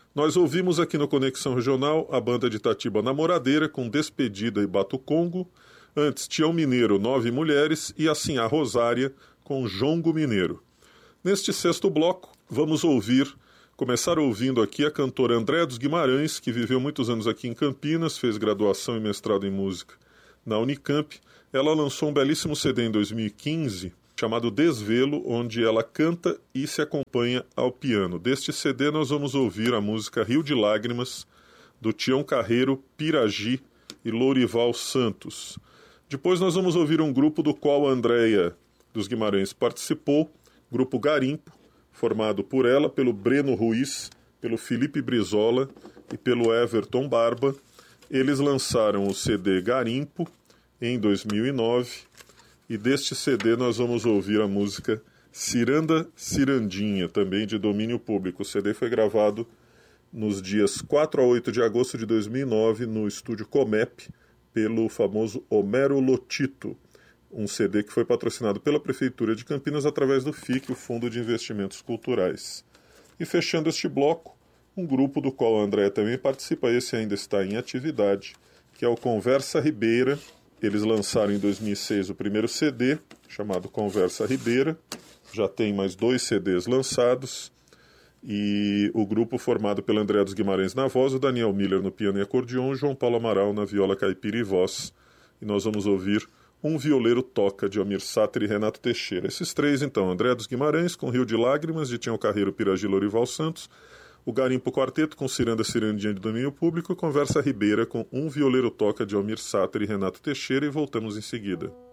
Nós ouvimos aqui no Conexão Regional a banda de Itatiba Namoradeira com Despedida e Batucongo, antes Tião Mineiro, 9 Mulheres e assim a Rosária com Jongo Mineiro. Neste sexto bloco, vamos começar ouvindo aqui a cantora Andréa dos Guimarães, que viveu muitos anos aqui em Campinas, fez graduação e mestrado em música na Unicamp. Ela lançou um belíssimo CD em 2015, chamado Desvelo, onde ela canta e se acompanha ao piano. Deste CD nós vamos ouvir a música Rio de Lágrimas, do Tião Carreiro, Piragi e Lourival Santos. Depois nós vamos ouvir um grupo do qual a Andréa dos Guimarães participou, Grupo Garimpo, formado por ela, pelo Breno Ruiz, pelo Felipe Brizola e pelo Everton Barba. Eles lançaram o CD Garimpo em 2009 e deste CD nós vamos ouvir a música Ciranda Cirandinha, também de domínio público. O CD foi gravado nos dias 4 a 8 de agosto de 2009 no estúdio Comep pelo famoso Homero Lotito, um CD que foi patrocinado pela Prefeitura de Campinas através do FIC, o Fundo de Investimentos Culturais. E fechando este bloco, um grupo do qual a Andréa também participa, esse ainda está em atividade, que é o Conversa Ribeira. Eles lançaram em 2006 o primeiro CD, chamado Conversa Ribeira, já tem mais 2 CDs lançados, e o grupo formado pela Andréa dos Guimarães na voz, o Daniel Miller no piano e acordeon, o João Paulo Amaral na viola caipira e voz. E nós vamos ouvir Um Violeiro Toca, de Almir Sater e Renato Teixeira. Esses 3, então, Andréa dos Guimarães, com Rio de Lágrimas, de Tião Carreiro, Piragi, Lourival Santos, o Garimpo Quarteto, com Ciranda Cirandinha, de domínio público, e Conversa Ribeira, com Um Violeiro Toca, de Almir Sater e Renato Teixeira, e voltamos em seguida.